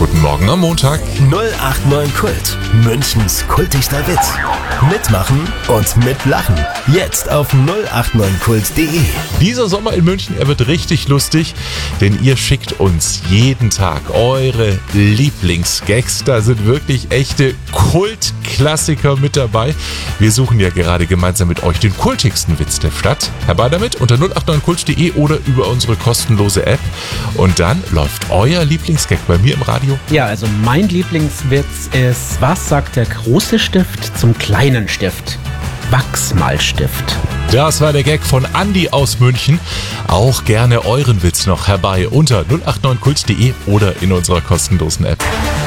Guten Morgen am Montag. 089 Kult, Münchens kultigster Witz. Mitmachen und mitlachen. Jetzt auf 089kult.de. Dieser Sommer in München, er wird richtig lustig, denn ihr schickt uns jeden Tag eure Lieblingsgags. Da sind wirklich echte Kultklassiker mit dabei. Wir suchen ja gerade gemeinsam mit euch den kultigsten Witz der Stadt. Herbei damit unter 089kult.de oder über unsere kostenlose App. Und dann läuft euer Lieblingsgag bei mir im Radio. Ja, also mein Lieblingswitz ist, was sagt der große Stift zum kleinen Stift? Wachsmalstift. Das war der Gag von Andi aus München. Auch gerne euren Witz noch herbei unter 089kult.de oder in unserer kostenlosen App.